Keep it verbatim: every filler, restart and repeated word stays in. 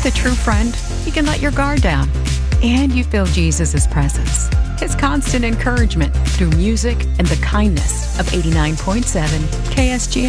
a true friend, you can let your guard down. And you feel Jesus' presence, His constant encouragement through music and the kindness of eighty-nine point seven K S G M.